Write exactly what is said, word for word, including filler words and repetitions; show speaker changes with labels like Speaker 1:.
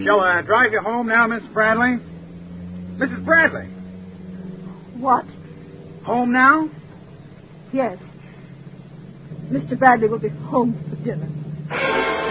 Speaker 1: Shall I drive you home now, Miss Bradley? Missus Bradley.
Speaker 2: What?
Speaker 1: Home now?
Speaker 2: Yes. Mister Bradley will be home for dinner.